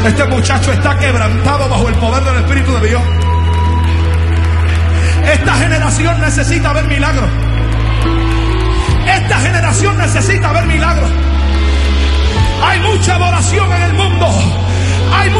Este muchacho está quebrantado bajo el poder del Espíritu de Dios. Esta generación necesita ver milagros. Esta generación necesita ver milagros.